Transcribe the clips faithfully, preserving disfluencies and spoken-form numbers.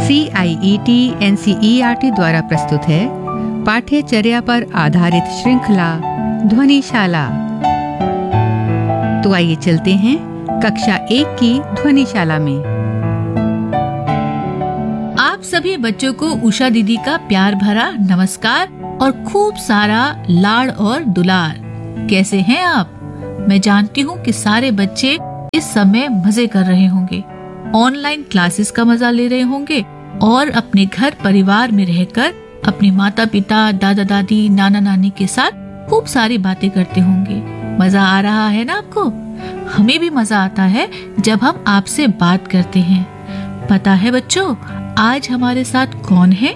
सी आई E T N C E R T द्वारा प्रस्तुत है पाठ्यचर्या पर आधारित श्रृंखला ध्वनिशाला। तो आइए चलते हैं कक्षा एक की ध्वनिशाला में। आप सभी बच्चों को उषा दीदी का प्यार भरा नमस्कार और खूब सारा लाड़ और दुलार। कैसे हैं आप? मैं जानती हूँ कि सारे बच्चे इस समय मजे कर रहे होंगे, ऑनलाइन क्लासेस का मजा ले रहे होंगे और अपने घर परिवार में रहकर अपने माता पिता, दादा दादी, नाना नानी के साथ खूब सारी बातें करते होंगे। मजा आ रहा है ना आपको? हमें भी मजा आता है जब हम आपसे बात करते हैं। पता है बच्चों, आज हमारे साथ कौन है?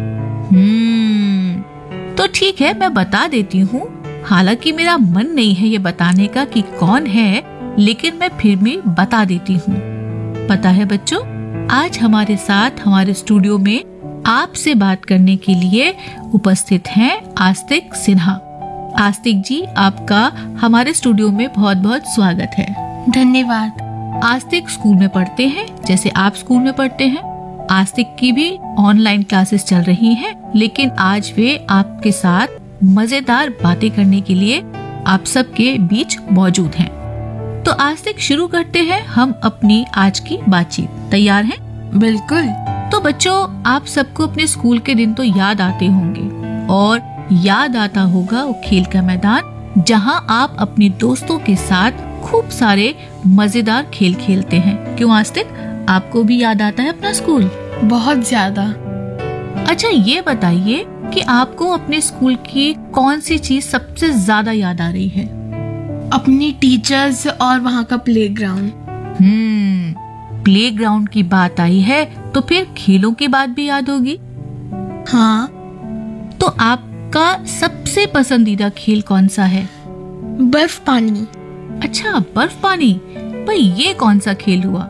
हम्म तो ठीक है, मैं बता देती हूँ। हालांकि मेरा मन नहीं है ये बताने का कि कौन है, लेकिन मैं फिर भी बता देती हूँ। पता है बच्चों, आज हमारे साथ हमारे स्टूडियो में आपसे बात करने के लिए उपस्थित हैं आस्तिक सिन्हा। आस्तिक जी, आपका हमारे स्टूडियो में बहुत बहुत स्वागत है। धन्यवाद। आस्तिक स्कूल में पढ़ते हैं, जैसे आप स्कूल में पढ़ते हैं। आस्तिक की भी ऑनलाइन क्लासेस चल रही हैं, लेकिन आज वे आपके साथ मजेदार बातें करने के लिए आप सबके बीच मौजूद हैं। तो आस्तिक, शुरू करते हैं हम अपनी आज की बातचीत। तैयार हैं? बिल्कुल। तो बच्चों, आप सबको अपने स्कूल के दिन तो याद आते होंगे और याद आता होगा वो खेल का मैदान जहां आप अपने दोस्तों के साथ खूब सारे मजेदार खेल खेलते हैं। क्यों आस्तिक, आपको भी याद आता है अपना स्कूल? बहुत ज्यादा। अच्छा, ये बताइए कि आपको अपने स्कूल की कौन सी चीज सबसे ज्यादा याद आ रही है? अपनी टीचर्स और वहाँ का प्लेग्राउंड। हम्म प्लेग्राउंड की बात आई है तो फिर खेलों की बात भी याद होगी। हाँ। तो आपका सबसे पसंदीदा खेल कौन सा है? बर्फ पानी। अच्छा, बर्फ पानी। भाई, ये कौन सा खेल हुआ?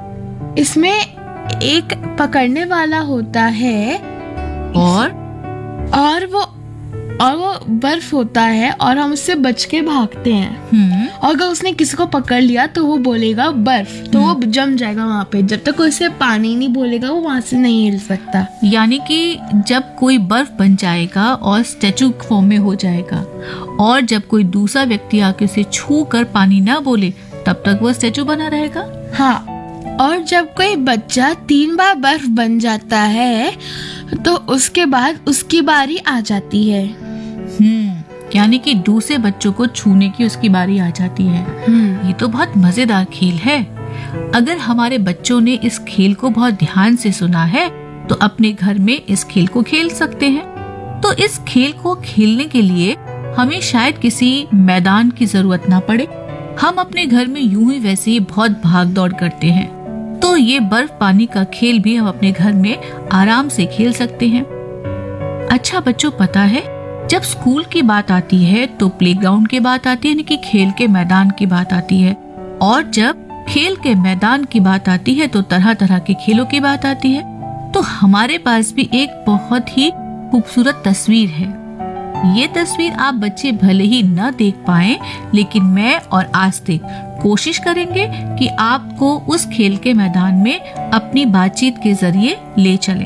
इसमें एक पकड़ने वाला होता है और और वो और वो बर्फ होता है और हम उससे बच के भागते हैं। हम्म और अगर उसने किसी को पकड़ लिया तो वो बोलेगा बर्फ, तो वो जम जाएगा वहाँ पे। जब तक उसे पानी नहीं बोलेगा वो वहाँ से नहीं हिल सकता। यानी कि जब कोई बर्फ बन जाएगा और स्टैचू फॉर्म में हो जाएगा और जब कोई दूसरा व्यक्ति आके उसे छू कर पानी ना बोले, तब तक वो स्टैचू बना रहेगा। हाँ, और जब कोई बच्चा तीन बार बर्फ बन जाता है तो उसके बाद उसकी बारी आ जाती है। हम्म यानी कि दूसरे बच्चों को छूने की उसकी बारी आ जाती है। ये तो बहुत मजेदार खेल है। अगर हमारे बच्चों ने इस खेल को बहुत ध्यान से सुना है तो अपने घर में इस खेल को खेल सकते हैं। तो इस खेल को खेलने के लिए हमें शायद किसी मैदान की जरूरत ना पड़े। हम अपने घर में यूं ही वैसे ही बहुत भाग दौड़ करते हैं, तो ये बर्फ पानी का खेल भी हम अपने घर में आराम से खेल सकते हैं। अच्छा बच्चों, पता है जब स्कूल की बात आती है तो प्लेग्राउंड की बात आती है, यानी कि खेल के मैदान की बात आती है। और जब खेल के मैदान की बात आती है तो तरह तरह के खेलों की बात आती है। तो हमारे पास भी एक बहुत ही खूबसूरत तस्वीर है। ये तस्वीर आप बच्चे भले ही न देख पाएं, लेकिन मैं और आस्तिक कोशिश करेंगे कि आपको उस खेल के मैदान में अपनी बातचीत के जरिए ले चलें।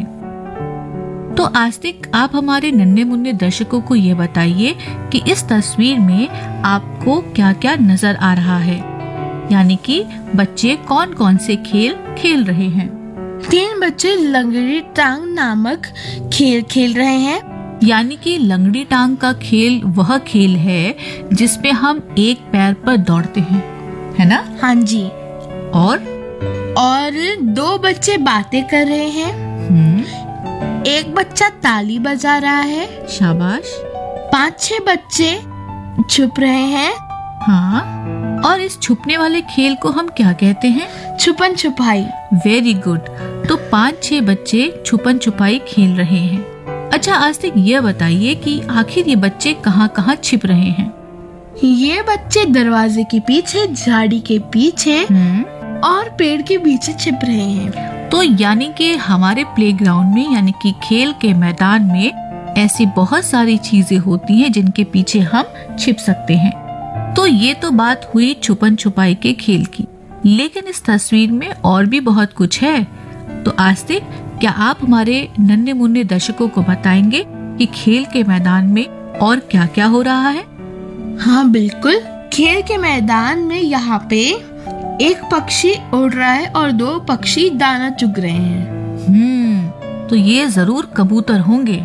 तो आस्तिक, आप हमारे नन्हे मुन्ने दर्शकों को ये बताइए कि इस तस्वीर में आपको क्या क्या नजर आ रहा है, यानी कि बच्चे कौन कौन से खेल खेल रहे हैं? तीन बच्चे लंगड़ी टांग नामक खेल खेल रहे हैं। यानी कि लंगड़ी टांग का खेल वह खेल है जिसपे हम एक पैर पर दौड़ते हैं, है ना? हाँ जी। और और दो बच्चे बातें कर रहे हैं। हम्म एक बच्चा ताली बजा रहा है। शाबाश। पांच छह बच्चे छुप रहे हैं। हाँ, और इस छुपने वाले खेल को हम क्या कहते हैं? छुपन छुपाई। Very good. तो पाँच छह बच्चे छुपन छुपाई खेल रहे हैं। अच्छा आस्तिक, ये बताइए कि आखिर ये बच्चे कहाँ कहाँ छिप रहे हैं? ये बच्चे दरवाजे के पीछे, झाड़ी के पीछे और पेड़ के पीछे छिप रहे हैं। तो यानी कि हमारे प्लेग्राउंड में, यानी कि खेल के मैदान में ऐसी बहुत सारी चीजें होती हैं जिनके पीछे हम छिप सकते हैं। तो ये तो बात हुई छुपन छुपाई के खेल की, लेकिन इस तस्वीर में और भी बहुत कुछ है। तो आस्तिक, क्या आप हमारे नन्हे मुन्ने दर्शकों को बताएंगे कि खेल के मैदान में और क्या क्या हो रहा है? हाँ बिल्कुल। खेल के मैदान में यहाँ पे एक पक्षी उड़ रहा है और दो पक्षी दाना चुग रहे हैं। हम्म तो ये जरूर कबूतर होंगे।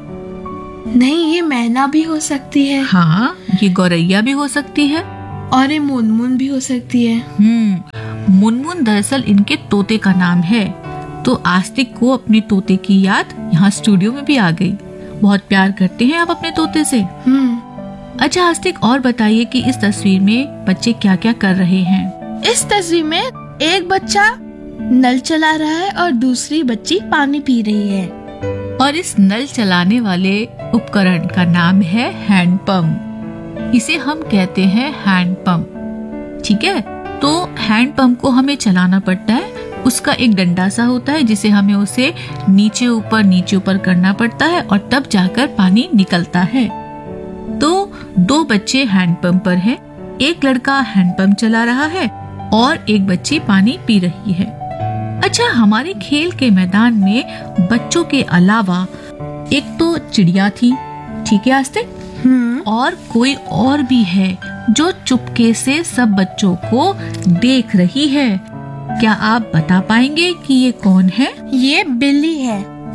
नहीं, ये मैना भी हो सकती है। हाँ, ये गौरैया भी हो सकती है और ये मुनमुन भी हो सकती है। हम्म मुनमुन दरअसल इनके तोते का नाम है। तो आस्तिक को अपने तोते की याद यहाँ स्टूडियो में भी आ गई। बहुत प्यार करते हैं आप अपने तोते से। हम्म अच्छा आस्तिक, और बताइए कि इस तस्वीर में बच्चे क्या क्या कर रहे हैं? इस तस्वीर में एक बच्चा नल चला रहा है और दूसरी बच्ची पानी पी रही है। और इस नल चलाने वाले उपकरण का नाम है हैंड पंप। इसे हम कहते हैं हैंड पंप। ठीक है, तो हैंड पंप को हमें चलाना पड़ता है। उसका एक डंडा सा होता है जिसे हमें उसे नीचे ऊपर नीचे ऊपर करना पड़ता है और तब जाकर पानी निकलता है। तो दो बच्चे हैंड पंप पर हैं। एक लड़का हैंड पंप चला रहा है और एक बच्ची पानी पी रही है। अच्छा, हमारे खेल के मैदान में बच्चों के अलावा एक तो चिड़िया थी, ठीक है आस्तिक, और कोई और भी है जो चुपके से सब बच्चों को देख रही है। क्या आप बता पाएंगे कि ये कौन है? ये बिल्ली है।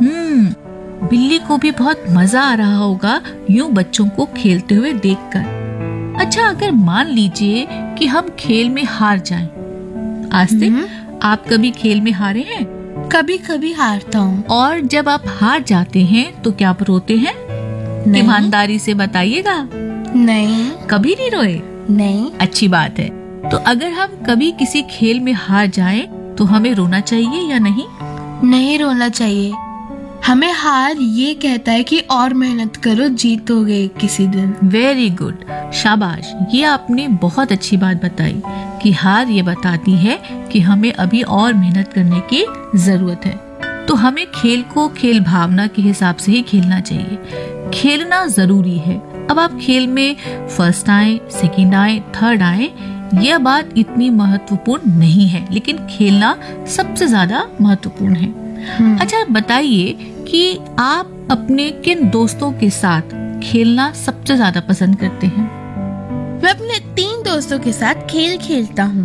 हम्म बिल्ली को भी बहुत मजा आ रहा होगा यूं बच्चों को खेलते हुए देखकर। अच्छा, अगर मान लीजिए कि हम खेल में हार जाएं, आस्तिक, आप कभी खेल में हारे हैं? कभी कभी हारता हूँ। और जब आप हार जाते हैं तो क्या आप रोते हैं? ईमानदारी से बताइएगा। नहीं। कभी नहीं रोए? नहीं। अच्छी बात है। तो अगर हम कभी किसी खेल में हार जाएं तो हमें रोना चाहिए या नहीं? नहीं रोना चाहिए। हमें हार ये कहता है कि और मेहनत करो, जीतोगे किसी दिन। वेरी गुड, शाबाश। ये आपने बहुत अच्छी बात बताई कि हार ये बताती है कि हमें अभी और मेहनत करने की जरूरत है। तो हमें खेल को खेल भावना के हिसाब से ही खेलना चाहिए। खेलना जरूरी है। अब आप खेल में फर्स्ट आए, सेकंड आए, थर्ड आए, यह बात इतनी महत्वपूर्ण नहीं है, लेकिन खेलना सबसे ज्यादा महत्वपूर्ण है। अच्छा, बताइए कि आप अपने किन दोस्तों के साथ खेलना सबसे ज्यादा पसंद करते हैं? मैं अपने तीन दोस्तों के साथ खेल खेलता हूँ।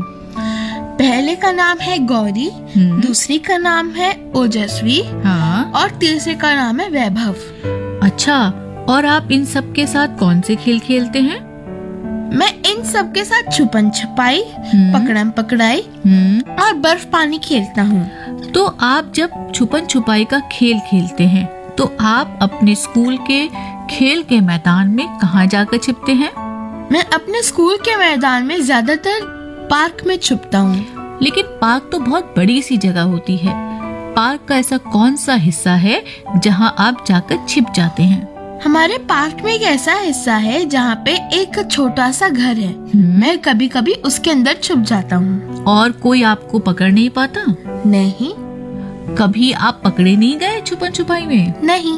पहले का नाम है गौरी, दूसरी का नाम है ओजस्वी, हाँ, और तीसरे का नाम है वैभव। अच्छा, और आप इन सब के साथ कौन से खेल खेलते हैं? मैं इन सब के साथ छुपन छुपाई, पकड़म पकड़ाई और बर्फ पानी खेलता हूँ। तो आप जब छुपन छुपाई का खेल खेलते हैं तो आप अपने स्कूल के खेल के मैदान में कहाँ जाकर छिपते हैं? मैं अपने स्कूल के मैदान में ज्यादातर पार्क में छुपता हूँ। लेकिन पार्क तो बहुत बड़ी सी जगह होती है। पार्क का ऐसा कौन सा हिस्सा है जहाँ आप जाकर छिप जाते हैं? हमारे पार्क में एक ऐसा हिस्सा है जहाँ पे एक छोटा सा घर है। मैं कभी कभी उसके अंदर छुप जाता हूँ। और कोई आपको पकड़ नहीं पाता? नहीं। कभी आप पकड़े नहीं गए छुपन छुपाई में? नहीं।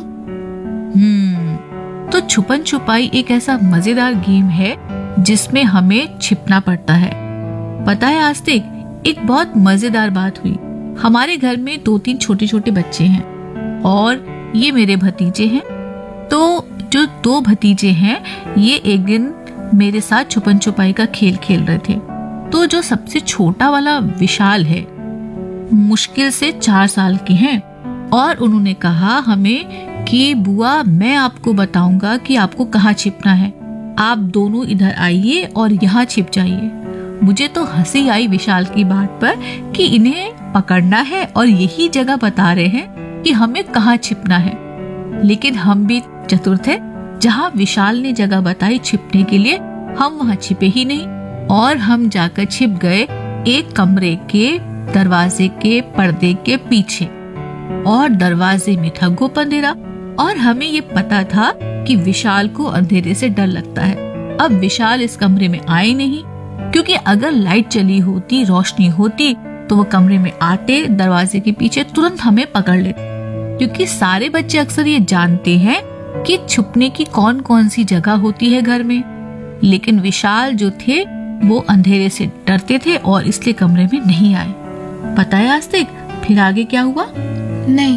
हम्म तो छुपन छुपाई एक ऐसा मजेदार गेम है जिसमें हमें छिपना पड़ता है। पता है आस्तिक, एक बहुत मजेदार बात हुई। हमारे घर में दो तीन छोटे छोटे बच्चे हैं और ये मेरे भतीजे हैं। तो जो दो भतीजे हैं ये एक दिन मेरे साथ छुपन छुपाई का खेल खेल रहे थे। तो जो सबसे छोटा वाला विशाल है, मुश्किल से चार साल के हैं, और उन्होंने कहा हमें कि बुआ मैं आपको बताऊंगा कि आपको कहाँ छिपना है, आप दोनों इधर आइए और यहाँ छिप जाइए। मुझे तो हंसी आई विशाल की बात पर कि इन्हें पकड़ना है और यही जगह बता रहे हैं कि हमें कहाँ छिपना है। लेकिन हम भी चतुर थे, जहाँ विशाल ने जगह बताई छिपने के लिए हम वहाँ छिपे ही नहीं और हम जाकर छिप गए एक कमरे के दरवाजे के पर्दे के पीछे। और दरवाजे में था गुप्त अंधेरा और हमें ये पता था कि विशाल को अंधेरे से डर लगता है। अब विशाल इस कमरे में आए नहीं, क्योंकि अगर लाइट चली होती, रोशनी होती, तो वो कमरे में आते, दरवाजे के पीछे तुरंत हमें पकड़ लेते। क्योंकि सारे बच्चे अक्सर ये जानते हैं कि छुपने की कौन कौन सी जगह होती है घर में। लेकिन विशाल जो थे वो अंधेरे से डरते थे और इसलिए कमरे में नहीं आए। पता है आस्तिक फिर आगे क्या हुआ? नहीं।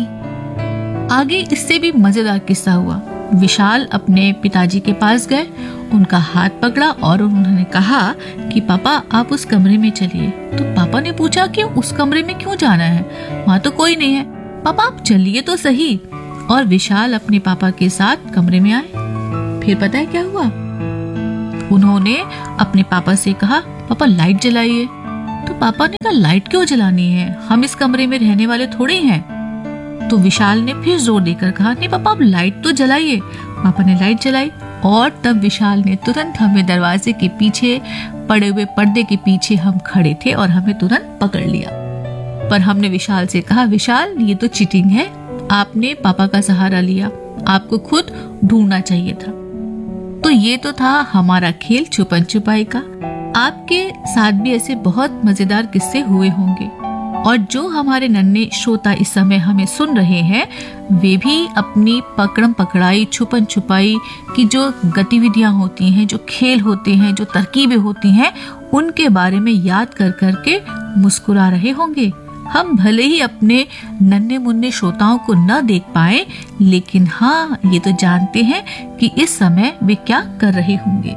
आगे इससे भी मजेदार किस्सा हुआ। विशाल अपने पिताजी के पास गए, उनका हाथ पकड़ा और उन्होंने कहा कि पापा आप उस कमरे में चलिए। तो पापा ने पूछा क्यों, उस कमरे में क्यों जाना है, वहाँ तो कोई नहीं है। पापा आप चलिए तो सही। और विशाल अपने पापा के साथ कमरे में आए। फिर पता है क्या हुआ, उन्होंने अपने पापा से कहा पापा लाइट जलाइए। तो पापा ने कहा लाइट क्यों जलानी है, हम इस कमरे में रहने वाले थोड़े हैं। तो विशाल ने फिर जोर देकर कहा नहीं पापा आप लाइट तो जलाइए। पापा ने लाइट जलाई और तब विशाल ने तुरंत हमें दरवाजे के पीछे पड़े हुए पर्दे के पीछे हम खड़े थे और हमें तुरंत पकड़ लिया। पर हमने विशाल से कहा विशाल ये तो चीटिंग है, आपने पापा का सहारा लिया, आपको खुद ढूंढना चाहिए था। तो ये तो था हमारा खेल छुपन छुपाई का। आपके साथ भी ऐसे बहुत मजेदार किस्से हुए होंगे और जो हमारे नन्हे श्रोता इस समय हमें सुन रहे हैं वे भी अपनी पकड़म पकड़ाई छुपन छुपाई की जो गतिविधियां होती हैं, जो खेल होते हैं, जो तरकीबें होती हैं, उनके बारे में याद कर कर के मुस्कुरा रहे होंगे। हम भले ही अपने नन्हे मुन्ने श्रोताओं को न देख पाए, लेकिन हाँ ये तो जानते हैं कि इस समय वे क्या कर रहे होंगे।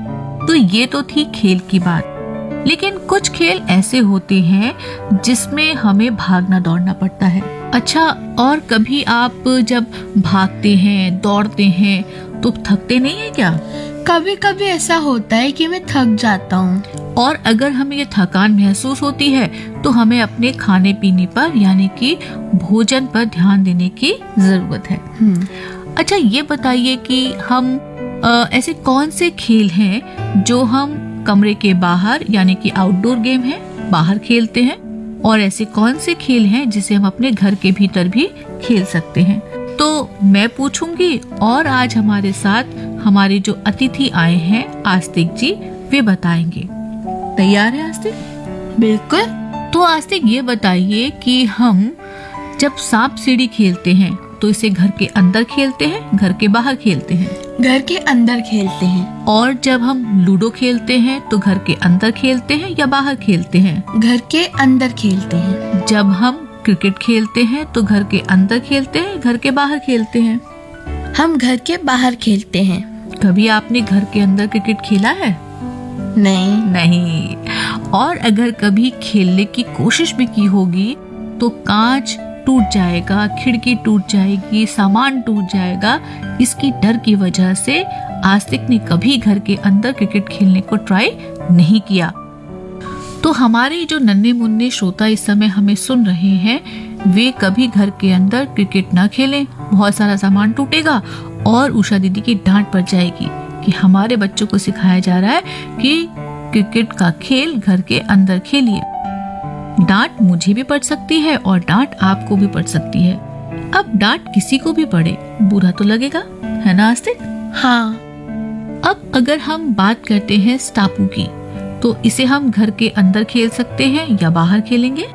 तो ये तो थी खेल की बात। लेकिन कुछ खेल ऐसे होते हैं जिसमें हमें भागना दौड़ना पड़ता है। अच्छा, और कभी आप जब भागते हैं दौड़ते हैं तो थकते नहीं है क्या? कभी कभी ऐसा होता है कि मैं थक जाता हूँ। और अगर हमें ये थकान महसूस होती है तो हमें अपने खाने पीने पर यानी कि भोजन पर ध्यान देने की जरूरत है। अच्छा, ये बताइए कि हम आ, ऐसे कौन से खेल हैं जो हम कमरे के बाहर यानी कि आउटडोर गेम है बाहर खेलते हैं, और ऐसे कौन से खेल हैं जिसे हम अपने घर के भीतर भी खेल सकते हैं? तो मैं पूछूंगी और आज हमारे साथ हमारे जो अतिथि आए हैं आस्तिक जी, वे बताएंगे। तैयार है आस्तिक? बिल्कुल। तो आस्तिक ये बताइए कि हम जब सांप सीढ़ी खेलते हैं तो इसे घर के अंदर खेलते हैं, घर के बाहर खेलते हैं? घर के अंदर खेलते हैं। और जब हम लूडो खेलते हैं तो घर के अंदर खेलते हैं या बाहर खेलते हैं? घर के अंदर खेलते हैं। जब हम क्रिकेट खेलते हैं तो घर के अंदर खेलते हैं, घर के बाहर खेलते हैं? हम घर के बाहर खेलते हैं। कभी आपने घर के अंदर क्रिकेट खेला है? नहीं। नहीं। और अगर कभी खेलने की कोशिश भी की होगी तो कांच टूट जाएगा, खिड़की टूट जाएगी, सामान टूट जाएगा, इसकी डर की वजह से आस्तिक ने कभी घर के अंदर क्रिकेट खेलने को ट्राई नहीं किया। तो हमारे जो नन्हे मुन्ने श्रोता इस समय हमें सुन रहे हैं वे कभी घर के अंदर क्रिकेट ना खेलें, बहुत सारा सामान टूटेगा और उषा दीदी की डांट पड़ जाएगी कि हमारे बच्चों को सिखाया जा रहा है कि क्रिकेट का खेल घर के अंदर खेलिए। डांट मुझे भी पड़ सकती है और डांट आपको भी पड़ सकती है। अब डांट किसी को भी पड़े बुरा तो लगेगा, है ना आस्तिक? हाँ। अब अगर हम बात करते हैं स्टापू की, तो इसे हम घर के अंदर खेल सकते हैं या बाहर खेलेंगे?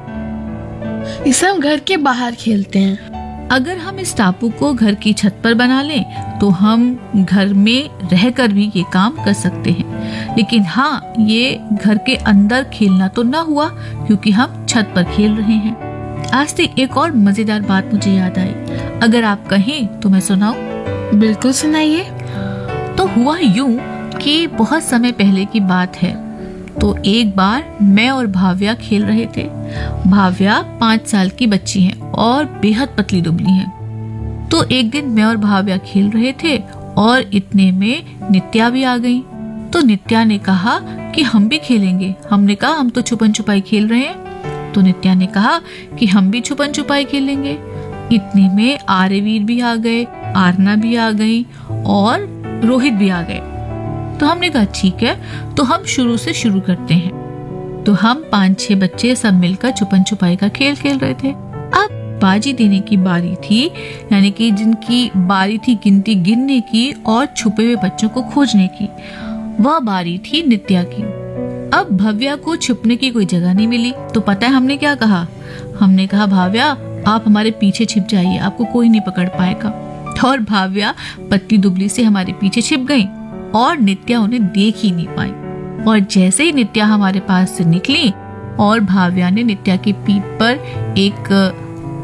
इसे हम घर के बाहर खेलते हैं। अगर हम इस टापू को घर की छत पर बना लें तो हम घर में रहकर भी ये काम कर सकते हैं। लेकिन हाँ, ये घर के अंदर खेलना तो ना हुआ क्योंकि हम छत पर खेल रहे हैं। आज से एक और मजेदार बात मुझे याद आई, अगर आप कहें तो मैं सुनाऊं? बिल्कुल सुनाइए। तो हुआ यूं कि बहुत समय पहले की बात है। तो एक बार मैं और भाव्या खेल रहे थे। भाव्या पाँच साल की बच्ची है और बेहद पतली दुबली है। तो एक दिन मैं और भाव्या खेल रहे थे और इतने में नित्या भी आ गई। तो नित्या ने कहा कि हम भी खेलेंगे। हमने कहा हम तो छुपन छुपाई खेल रहे हैं। तो नित्या ने कहा कि हम भी छुपन छुपाई खेलेंगे। इतने में आर्यवीर भी आ गए, आरना भी आ गई और रोहित भी आ गए। तो हमने कहा ठीक है, तो हम शुरू से शुरू करते हैं। तो हम पांच छह बच्चे सब मिलकर छुपन छुपाई का खेल खेल रहे थे। अब बाजी देने की बारी थी, यानी कि जिनकी बारी थी गिनती गिनने की और छुपे हुए बच्चों को खोजने की, वह बारी थी नित्या की। अब भव्या को छुपने की कोई जगह नहीं मिली। तो पता है हमने क्या कहा? हमने कहा भाव्या आप हमारे पीछे छिप जाइए, आपको कोई नहीं पकड़ पाएगा। और भाव्या पतली दुबली से हमारे पीछे छिप गई और नित्या उन्हें देख ही नहीं पाई। और जैसे ही नित्या हमारे पास से निकली और भाव्या ने नित्या की पीठ पर एक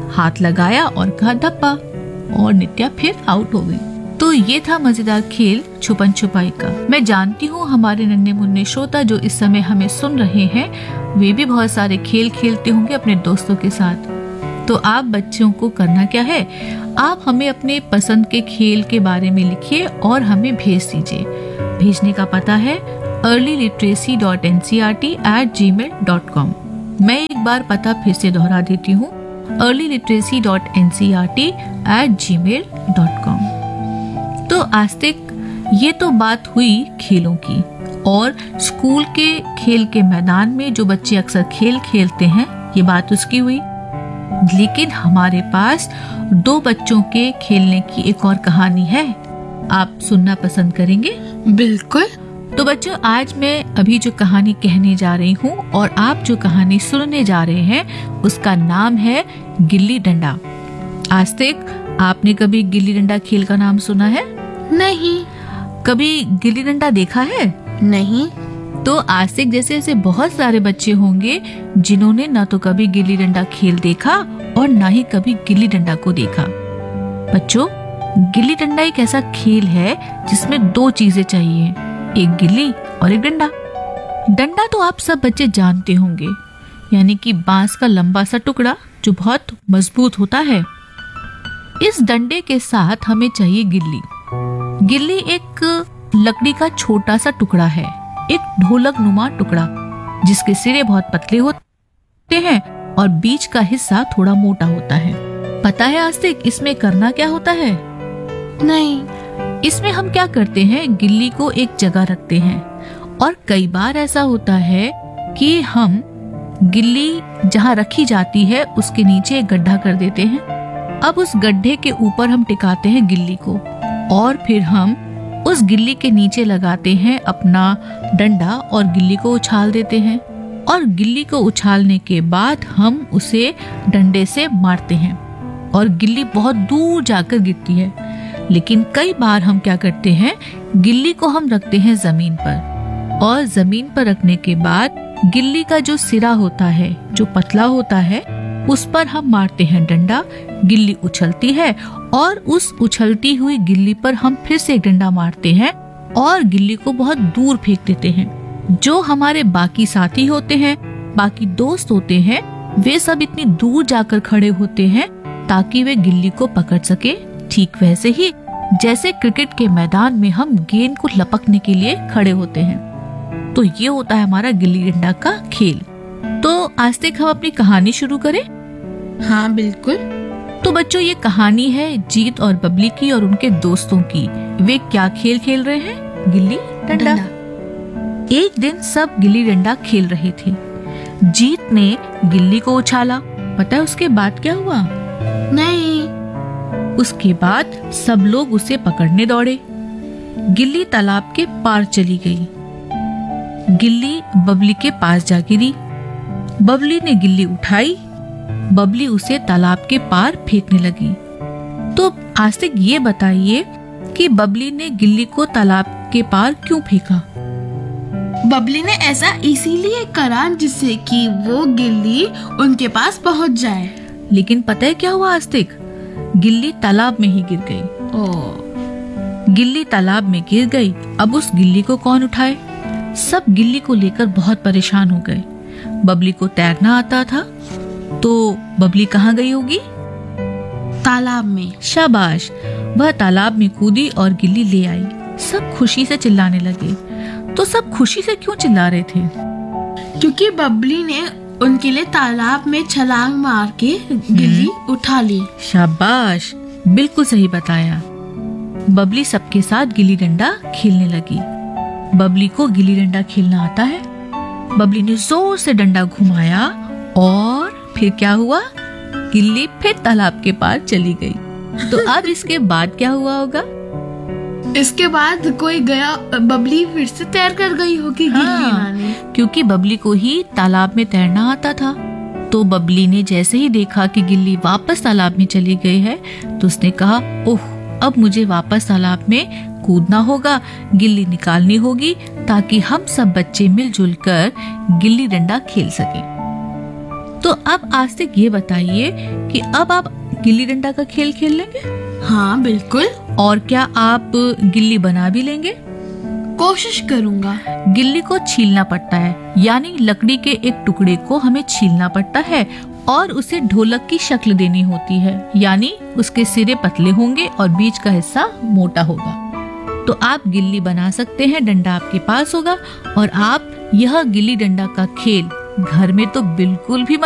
हाथ लगाया और कहा धप्पा, और नित्या फिर आउट हो गई। तो ये था मजेदार खेल छुपन छुपाई का। मैं जानती हूँ हमारे नन्हे मुन्ने श्रोता जो इस समय हमें सुन रहे हैं, वे भी बहुत सारे खेल खेलते होंगे अपने दोस्तों के साथ। तो आप बच्चों को करना क्या है, आप हमें अपने पसंद के खेल के बारे में लिखिए और हमें भेज दीजिए। भेजने का पता है early literacy dot N C R T eight जी मेल डॉट कॉम। मैं एक बार पता फिर से दोहरा देती हूँ, early literacy dot N C R T eight जी मेल डॉट कॉम। तो आस्तिक, ये तो बात हुई खेलों की, और स्कूल के खेल के मैदान में जो बच्चे अक्सर खेल खेलते हैं, ये बात उसकी हुई। लेकिन हमारे पास दो बच्चों के खेलने की एक और कहानी है, आप सुनना पसंद करेंगे? बिल्कुल। तो बच्चों, आज मैं अभी जो कहानी कहने जा रही हूँ और आप जो कहानी सुनने जा रहे हैं, उसका नाम है गिल्ली डंडा। आस्तिक, आपने कभी गिल्ली डंडा खेल का नाम सुना है? नहीं। कभी गिल्ली डंडा देखा है? नहीं। तो आस्तिक जैसे ऐसे बहुत सारे बच्चे होंगे जिन्होंने न तो कभी गिल्ली डंडा खेल देखा और न ही कभी गिल्ली डंडा को देखा। बच्चों, गिल्ली डंडा एक ऐसा खेल है जिसमें दो चीजें चाहिए, एक गिल्ली और एक डंडा। डंडा तो आप सब बच्चे जानते होंगे, यानी कि बांस का लंबा सा टुकड़ा जो बहुत मजबूत होता है। इस डंडे के साथ हमें चाहिए गिल्ली। गिल्ली एक लकड़ी का छोटा सा टुकड़ा है, एक ढोलक नुमा टुकड़ा जिसके सिरे बहुत पतले होते हैं और बीच का हिस्सा थोड़ा मोटा होता है। पता है आस्तिक, इसमें करना क्या होता है? नहीं। इसमें हम क्या करते हैं, गिल्ली को एक जगह रखते हैं और कई बार ऐसा होता है कि हम गिल्ली जहाँ रखी जाती है उसके नीचे एक गड्ढा कर देते हैं। अब उस गड्ढे के ऊपर हम टिकाते हैं गिल्ली को और फिर हम उस गिल्ली के नीचे लगाते हैं अपना डंडा और गिल्ली को उछाल देते हैं, और गिल्ली को उछालने के बाद हम उसे डंडे से मारते हैं और गिल्ली बहुत दूर जाकर गिरती है। लेकिन कई बार हम क्या करते हैं, गिल्ली को हम रखते हैं जमीन पर, और जमीन पर रखने के बाद गिल्ली का जो सिरा होता है, जो पतला होता है, उस पर हम मारते हैं डंडा। गिल्ली उछलती है और उस उछलती हुई गिल्ली पर हम फिर से एक डंडा मारते हैं और गिल्ली को बहुत दूर फेंक देते हैं। जो हमारे बाकी साथी होते हैं, बाकी दोस्त होते हैं, वे सब इतनी दूर जाकर खड़े होते हैं ताकि वे गिल्ली को पकड़ सके। ठीक वैसे ही जैसे क्रिकेट के मैदान में हम गेंद को लपकने के लिए खड़े होते हैं। तो ये होता है हमारा गिल्ली डंडा का खेल। तो आज तक हम अपनी कहानी शुरू करें? हाँ बिल्कुल। तो बच्चों, ये कहानी है जीत और बबली की और उनके दोस्तों की। वे क्या खेल खेल रहे हैं? गिल्ली डंडा। एक दिन सब गिल्ली डंडा खेल रहे थे। जीत ने गिल्ली को उछाला। पता है उसके बाद क्या हुआ? नहीं। उसके बाद सब लोग उसे पकड़ने दौड़े। गिल्ली तालाब के पार चली गई। गिल्ली बबली के पास जा गिरी। बबली ने गिल्ली उठाई। बबली उसे तालाब के पार फेंकने लगी। तो आज तक ये बताइए कि बबली ने गिल्ली को तालाब के पार क्यों फेंका? बबली ने ऐसा इसीलिए करा जिससे कि वो गिल्ली उनके पास पहुंच जाए। लेकिन पता है क्या हुआ आज तक? गिल्ली तालाब में ही गिर गई। ओ। गिल्ली तालाब में गिर गई। अब उस गिल्ली को कौन उठाए? सब गिल्ली को लेकर बहुत परेशान हो गए। बबली को तैरना आता था, तो बबली कहाँ गई होगी? तालाब में। शाबाश, वह तालाब में कूदी और गिल्ली ले आई। सब खुशी से चिल्लाने लगे। तो सब खुशी से क्यों चिल्ला रहे थे? क्योंकि बबली ने उनके लिए तालाब में छलांग मार के गिल्ली उठा ली। शाबाश, बिल्कुल सही बताया। बबली सबके साथ गिल्ली डंडा खेलने लगी। बबली को गिल्ली डंडा खेलना आता है। बबली ने जोर से डंडा घुमाया और फिर क्या हुआ? गिल्ली फिर तालाब के पार चली गई। तो अब इसके बाद क्या हुआ होगा? इसके बाद कोई गया, बबली फिर से तैर कर गई होगी। हाँ, गिल्ली लाने। क्योंकि बबली को ही तालाब में तैरना आता था। तो बबली ने जैसे ही देखा कि गिल्ली वापस तालाब में चली गई है, तो उसने कहा, ओह, अब मुझे वापस तालाब में कूदना होगा, गिल्ली निकालनी होगी ताकि हम सब बच्चे मिलजुल कर गिल्ली डंडा खेल सकें। तो अब आस्तिक ये बताइए कि अब आप गिल्ली डंडा का खेल खेल लेंगे? हाँ बिल्कुल। और क्या आप गिल्ली बना भी लेंगे? कोशिश करूंगा। गिल्ली को छीलना पड़ता है, यानी लकड़ी के एक टुकड़े को हमें छीलना पड़ता है और उसे ढोलक की शक्ल देनी होती है, यानी उसके सिरे पतले होंगे और बीच का हिस्सा मोटा होगा। तो आप गिल्ली बना सकते हैं, डंडा आपके पास होगा और आप यह गिल्ली डंडा का खेल घर में तो बिल्कुल भी